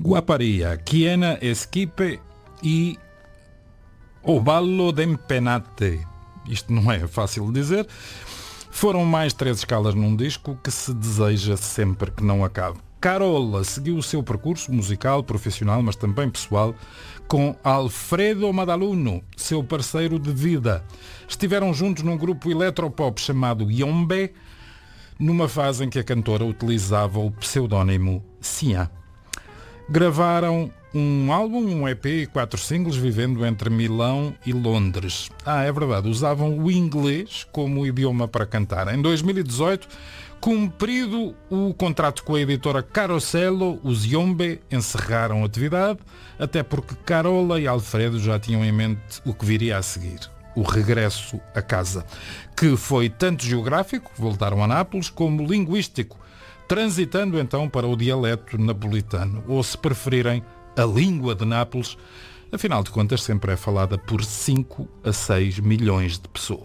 Guaparia, Chiena, Esquipe e Oballo d'Empenate. Isto não é fácil de dizer. Foram mais 3 escalas num disco que se deseja sempre que não acabe. Carola seguiu o seu percurso musical, profissional, mas também pessoal, com Alfredo Madaluno, seu parceiro de vida. Estiveram juntos num grupo eletropop chamado Yombe, numa fase em que a cantora utilizava o pseudónimo Sia. Gravaram um álbum, um EP e 4 singles, vivendo entre Milão e Londres. É verdade, usavam o inglês como idioma para cantar. Em 2018, cumprido o contrato com a editora Carosello, os Yombe encerraram a atividade, até porque Carola e Alfredo já tinham em mente o que viria a seguir. O regresso a casa, que foi tanto geográfico, voltaram a Nápoles, como linguístico, transitando então para o dialeto napolitano, ou se preferirem, a língua de Nápoles, afinal de contas sempre é falada por 5 a 6 milhões de pessoas.